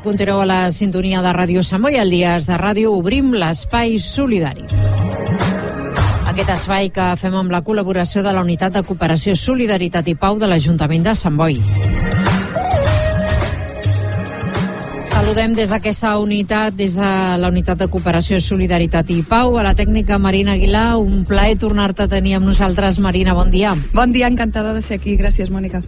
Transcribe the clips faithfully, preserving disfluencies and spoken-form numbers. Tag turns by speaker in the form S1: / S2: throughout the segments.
S1: Continueu a la sintonia de Ràdio Sant Boi. Al Dies de Ràdio obrim l'espai solidari. Aquest espai que fem amb la col·laboració de la Unitat de Cooperació, Solidaritat i Pau de l'Ajuntament de Sant Boi. Saludem des d'aquesta unitat, des de la Unitat de Cooperació, Solidaritat i Pau, a la tècnica Marina Aguilar. Un plaer tornar-te a tenir amb nosaltres, Marina, bon dia.
S2: Bon dia, encantada de ser aquí. Gràcies, Mònica.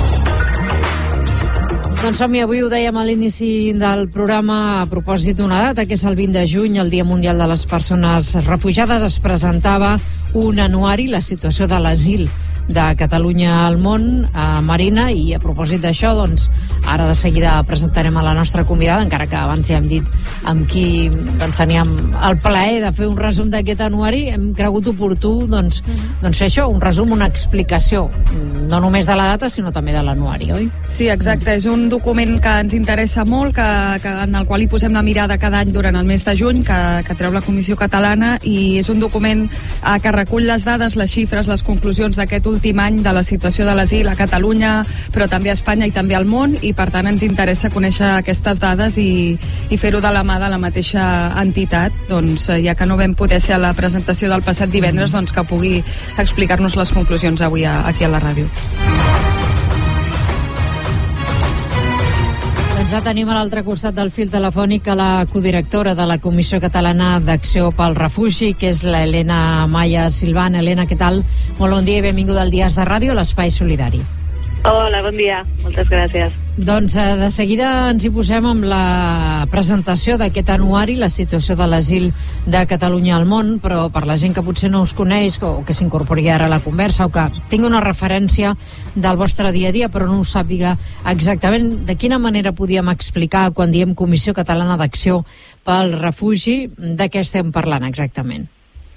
S1: Doncs som-hi, avui ho dèiem a l'inici del programa a propòsit d'una data, que és el vint de juny, el Dia Mundial de les Persones Refugiades. Es presentava un anuari, la situació de l'asil de Catalunya al món, a Marina, i a propòsit d'això, doncs, ara de seguida presentarem a la nostra convidada, encara que abans ja hem dit amb qui doncs, teníem el plaer de fer un resum d'aquest anuari. Hem cregut oportú doncs, doncs fer això, un resum, una explicació, no només de la data, sinó també de l'anuari, oi?
S2: Sí, exacte, és un document que ens interessa molt, que, que, en el qual hi posem la mirada cada any durant el mes de juny, que, que treu la Comissió Catalana, i és un document eh, que recull les dades, les xifres, les conclusions d'aquest últim any de la situació de l'asil a Catalunya, però també a Espanya i també al món, i per tant ens interessa conèixer aquestes dades i, i fer-ho de la mà de la mateixa entitat, doncs ja que no vam poder ser a la presentació del passat divendres, doncs que pugui explicar-nos les conclusions avui a, aquí a la ràdio.
S1: Ja tenim a l'altre costat del fil telefònic a la codirectora de la Comissió Catalana d'Acció pel Refugi, que és la Helena Maya Silvan. Helena, què tal? Molt bon dia i benvinguda al Dies de Ràdio, a l'Espai Solidari.
S3: Hola, bon dia. Moltes gràcies.
S1: Doncs eh, de seguida ens hi posem amb la presentació d'aquest anuari, la situació de l'asil de Catalunya al món, però per la gent que potser no us coneix o que s'incorpori ara a la conversa o que tingui una referència del vostre dia a dia però no ho sàpiga exactament, de quina manera podíem explicar quan diem Comissió Catalana d'Acció pel Refugi, de què estem parlant exactament?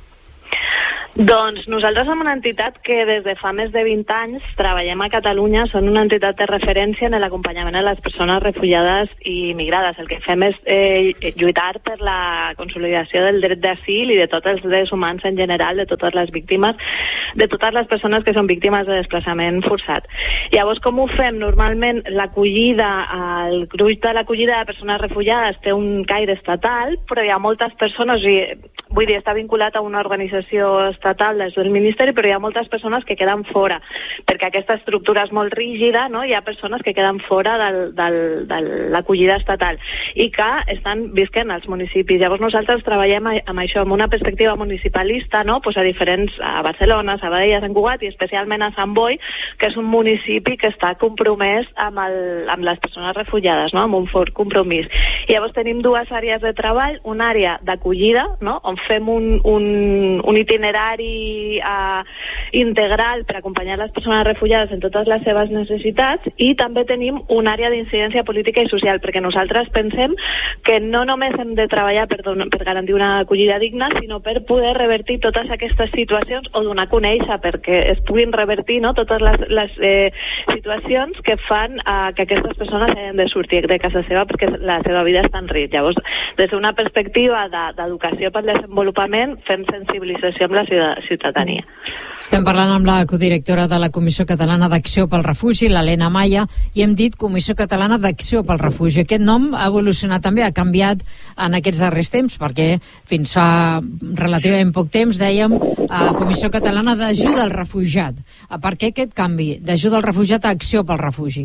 S3: Doncs nosaltres som una entitat que des de fa més de vint anys treballem a Catalunya, són una entitat de referència en l'acompanyament a les persones refugiades i migrades. El que fem és eh, lluitar per la consolidació del dret d'asil i de tots els drets humans en general, de totes les víctimes, de totes les persones que són víctimes de desplaçament forçat. Llavors, com ho fem? Normalment l'acollida, el gruix de l'acollida de persones refugiades té un caire estatal, però hi ha moltes persones, i, vull dir, està vinculat a una organització estatal des del Ministeri, però hi ha moltes persones que queden fora, perquè aquesta estructura és molt rígida, no? Hi ha persones que queden fora del, del, de l'acollida estatal i que estan visquent als municipis. Llavors nosaltres treballem amb això, amb una perspectiva municipalista, no? Pues a diferents, a Barcelona, a Sabadell, a Sant Cugat i especialment a Sant Boi, que és un municipi que està compromès amb, el, amb les persones refugiades, no? Amb un fort compromís. I llavors tenim dues àrees de treball, una àrea d'acollida, no? On fem un, un, un itinerari Uh, integral per acompanyar les persones refugiades en totes les seves necessitats, i també tenim una àrea d'incidència política i social, perquè nosaltres pensem que no només hem de treballar per, donar, per garantir una acollida digna, sinó per poder revertir totes aquestes situacions o donar a conèixer perquè es puguin revertir, no? Totes les, les eh, situacions que fan uh, que aquestes persones hagin de sortir de casa seva perquè la seva vida està en risc. Llavors, des d'una perspectiva d'educació pel desenvolupament, fem sensibilització amb la ciutadania.
S1: Estem parlant amb la codirectora de la Comissió Catalana d'Acció pel Refugi, l'Helena Maya, i hem dit Comissió Catalana d'Acció pel Refugi. Aquest nom ha evolucionat també, ha canviat en aquests darrers temps, perquè fins fa relativament poc temps dèiem eh, Comissió Catalana d'Ajuda al Refugiat. Per què aquest canvi d'Ajuda al Refugiat a Acció pel Refugi?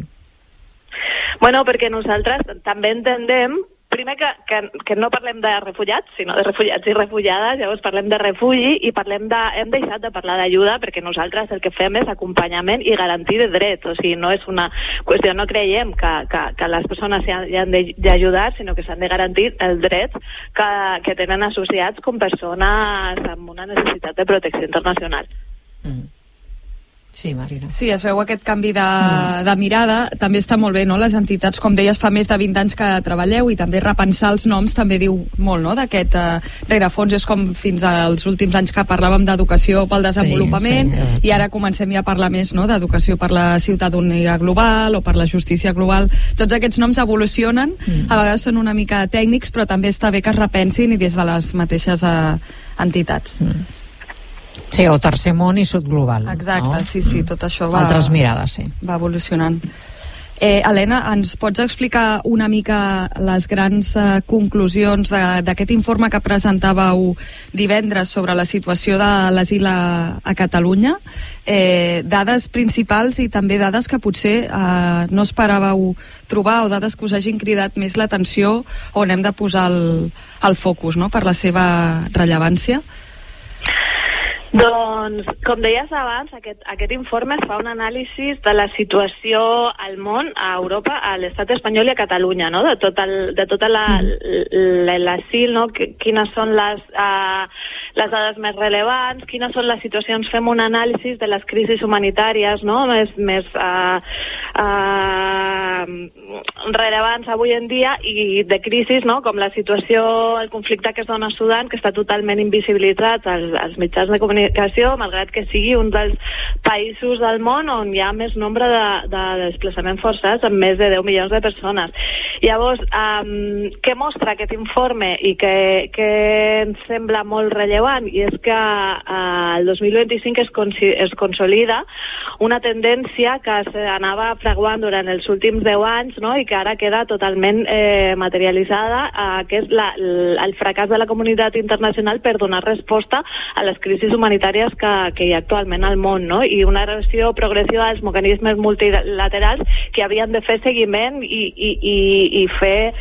S3: Bueno, perquè nosaltres també entendem primer que, que, que no parlem de refugiats, sinó de refugiats i refugiades, llavors parlem de refugi i parlem de, hem deixat de parlar d'ajuda perquè nosaltres el que fem és acompanyament i garantir de drets, o sigui, no és una qüestió, no creiem que, que, que les persones s'hi han d'ajudar, sinó que s'han de garantir els drets que, que tenen associats com persones amb una necessitat de protecció internacional.
S1: Mm. Sí, Marina.
S2: Sí, es veu aquest canvi de, mm. de mirada. També està molt bé, no? Les entitats, com deies, fa més de vint anys que treballeu, i també repensar els noms també diu molt, no? D'aquest uh, rerefons. És com fins als últims anys que parlàvem d'educació pel desenvolupament, sí, sí, i ara comencem ja a parlar més, no? D'educació per la ciutadania global o per la justícia global. Tots aquests noms evolucionen, mm. a vegades són una mica tècnics, però també està bé que es repensin i des de les mateixes uh, entitats.
S1: Mm. Sí, o tercer món i sud global.
S2: Exacte, no? Sí, sí, tot això va...
S1: Altres mirades, sí.
S2: Va evolucionant. Eh, Helena, ens pots explicar una mica les grans eh, conclusions d'aquest informe que presentàveu divendres sobre la situació de l'asil a, a Catalunya? Eh, dades principals i també dades que potser eh, no esperàveu trobar, o dades que us hagin cridat més l'atenció, on hem de posar el, el focus, no?, per la seva rellevància?
S3: Doncs, com deies abans, aquest, aquest informe fa un anàlisi de la situació al món, a Europa, a l'estat espanyol i a Catalunya, no?, de tot el, de tota l'asil, no?, quines són les, uh, les dades més rellevants, quines són les situacions, fem un anàlisi de les crisis humanitàries, no?, més, més uh, uh, rellevants avui en dia, i de crisis, no?, com la situació, el conflicte que es dona a Sudan, que està totalment invisibilitzat als, als mitjans de comunicació, malgrat que sigui un dels països del món on hi ha més nombre de, de desplaçaments forçats, amb més de deu milions de persones. Llavors, um, què mostra aquest informe i que, que ens sembla molt rellevant? I és que uh, el dos mil vint-i-cinc es, es consolida una tendència que s'anava fraguant durant els últims deu anys, no?, i que ara queda totalment eh, materialitzada, uh, que és la, el fracàs de la comunitat internacional per donar resposta a les crisis humanitàries que, que hi ha actualment al món, no?, i una reversió progressiva dels mecanismes multilaterals que havien de fer seguiment i, i, i, i fer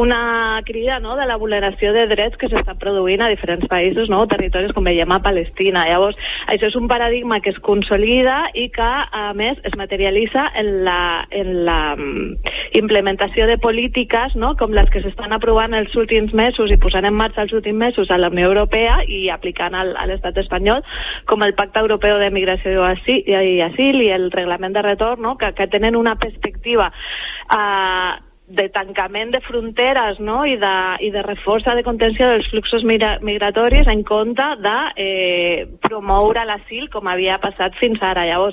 S3: una crida, no?, de la vulneració de drets que s'està produint a diferents països, no?, territoris com veiem a Palestina. Llavors, això és un paradigma que es consolida i que, a més, es materialitza en la, en la implementació de polítiques, no?, com les que s'estan aprovant els últims mesos i posant en marxa els últims mesos a la Unió Europea i aplicant al, a l'estat espanyol, com el Pacte Europeu de Migració i Asil i, asil, i el Reglament de Retorn, no?, que, que tenen una perspectiva eh, de tancament de fronteres, no?, i de, i de reforça de contenció dels fluxos migra migratoris en compte de eh, promoure l'asil com havia passat fins ara. Llavors,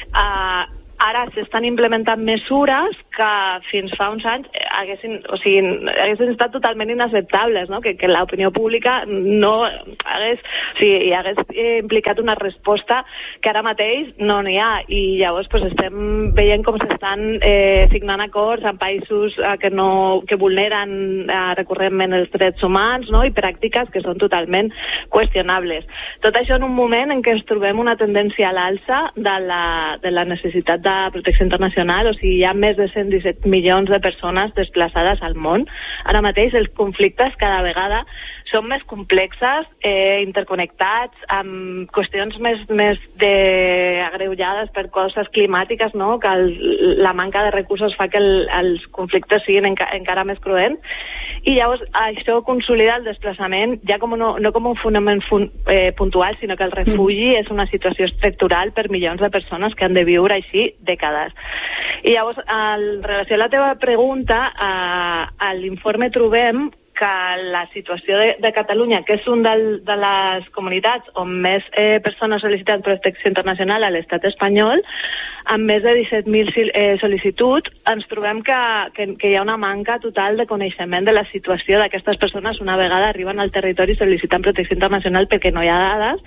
S3: eh, ara s'estan implementant mesures que fins fa uns anys haguessin, o sigui, haguessin estat totalment inacceptables, no?, que, que l'opinió pública no hagués, o sigui, hagués implicat una resposta que ara mateix no n'hi ha, i llavors pues, estem veient com s'estan eh, signant acords amb països eh, que, no, que vulneren eh, recurrentment els drets humans, no?, i pràctiques que són totalment qüestionables. Tot això en un moment en què ens trobem una tendència a l'alça de la, de la necessitat de de protecció internacional, o sigui, hi ha més de cent disset milions de persones desplaçades al món. Ara mateix els conflictes cada vegada són més complexes, eh, interconnectats, amb qüestions més, més de agreujades per coses climàtiques, no?, que el, la manca de recursos fa que el, els conflictes siguin enca, encara més cruents, i llavors això consolida el desplaçament ja com no, no com un fenomen fun, eh, puntual, sinó que el refugi mm. és una situació estructural per milions de persones que han de viure així dècades. I llavors, en relació a la teva pregunta, eh, a l'informe trobem que la situació de, de Catalunya, que és un del, de les comunitats on més eh, persones sol·liciten protecció internacional a l'estat espanyol, amb més de disset mil eh, sol·licituds, ens trobem que, que, que hi ha una manca total de coneixement de la situació d'aquestes persones una vegada arriben al territori sol·licitant protecció internacional, perquè no hi ha dades,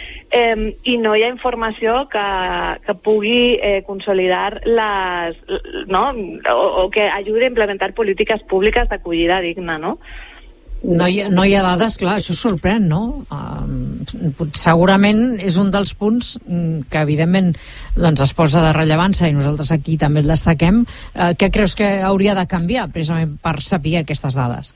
S3: Eh, i no hi ha informació que, que pugui eh, consolidar les, no? o, o que ajudi a implementar polítiques públiques d'acollida digna, no?
S1: No hi, ha, no hi ha dades, clar, això sorprèn, no? Uh, segurament és un dels punts que evidentment doncs, es posa de rellevància, i nosaltres aquí també el destaquem. Uh, què creus que hauria de canviar precisament per saber aquestes dades?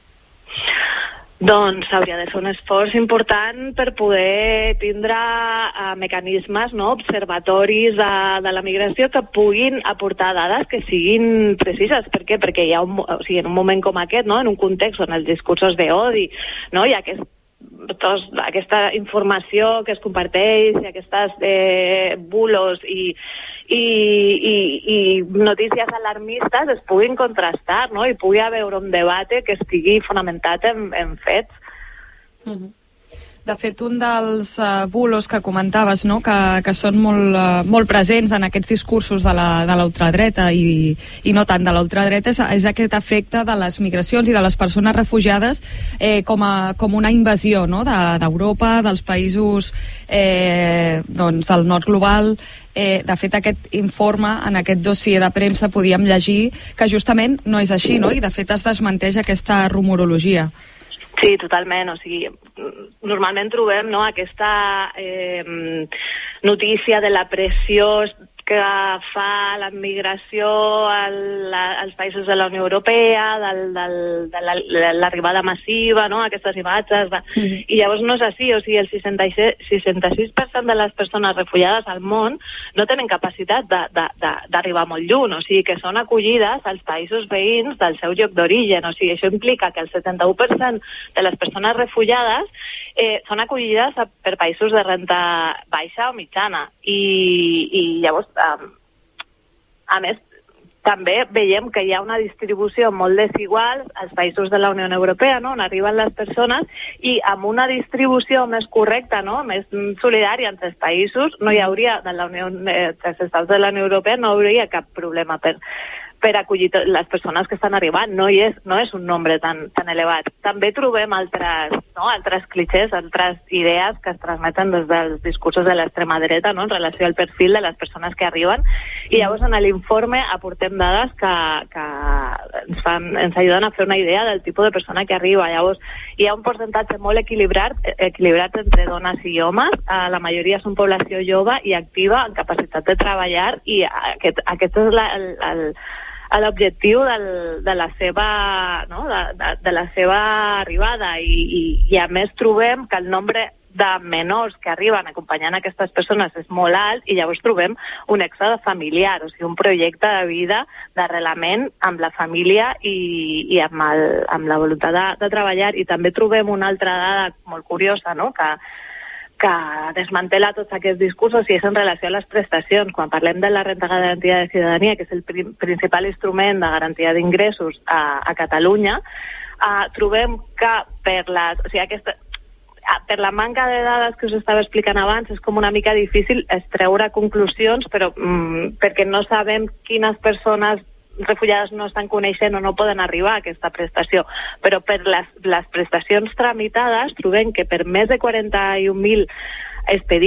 S3: Doncs hauria de ser un esforç important per poder tindre uh, mecanismes, no?, observatoris de, de la migració que puguin aportar dades que siguin precises. Per què? Perquè hi ha un, o sigui, en un moment com aquest, no?, en un context on els discursos d'odi, no?, hi ha aquest Tots, aquesta informació que es comparteix i aquestes eh, bulos i, i, i, i notícies alarmistes es puguin contrastar, no?, i pugui haver un debat que estigui fonamentat en, en fets.
S2: Mm-hmm. De fet, un dels uh, bulos que comentaves, no?, que, que són molt, uh, molt presents en aquests discursos de la ultradreta i, i no tant de la ultradreta, és, és aquest efecte de les migracions i de les persones refugiades eh, com, a, com una invasió, no?, d'Europa, de, dels països eh, doncs, del nord global, Eh, de fet, aquest informe, en aquest dossier de premsa, podíem llegir que justament no és així, no? I de fet es desmenteix aquesta rumorologia.
S3: Sí, totalment. O sigui, normalment trobem, no, aquesta eh, notícia de la pressió que fa la migració al, als països de la Unió Europea, del, del, de l'arribada massiva, no? Aquestes imatges. Mm-hmm. I llavors no és així. O sigui, el seixanta-sis per cent de les persones refugiades al món no tenen capacitat d'arribar molt lluny. O sigui, que són acollides als països veïns del seu lloc d'origen. O sigui, això implica que el setanta-u per cent de les persones refugiades eh, són acollides a, per països de renta baixa o mitjana. I, i llavors, um, a més, també veiem que hi ha una distribució molt desigual als països de la Unió Europea, no?, on arriben les persones, i amb una distribució més correcta, no?, més solidària entre els països, no hi hauria, de la Unió, eh, els estats de la Unió Europea no hauria cap problema per per acollir les persones que estan arribant. No hi és, no és un nombre tan, tan elevat. També trobem altres, no, altres clichés, altres idees que es transmeten des dels discursos de l'extrema dreta, no?, en relació al perfil de les persones que arriben. I llavors en l'informe aportem dades que, que ens, fan, ens ajuden a fer una idea del tipus de persona que arriba. Llavors hi ha un percentatge molt equilibrat, equilibrat entre dones i homes. La majoria són població jove i activa, en capacitat de treballar, i aquest, aquest és la, el, el l'objectiu del, de la seva, no? de, de, de la seva arribada, i, i, i a més trobem que el nombre de menors que arriben acompanyant aquestes persones és molt alt, i llavors trobem un èxode familiar, o sigui, un projecte de vida d'arrelament amb la família i, i amb, el, amb la voluntat de, de treballar. I també trobem una altra dada molt curiosa, no?, que que desmantela tots aquests discursos, i és en relació a les prestacions. Quan parlem de la renda garantida de ciutadania, que és el prim, principal instrument de garantia d'ingressos a, a Catalunya, uh, trobem que per les, o sigui, aquesta, per la manca de dades que us estava explicant abans, és com una mica difícil extreure conclusions, però mm, perquè no sabem quines persones refugiades no estan coneixent o no poden arribar a aquesta prestació. Però per les, les prestacions tramitades trobem que per més de quaranta-un mil expedients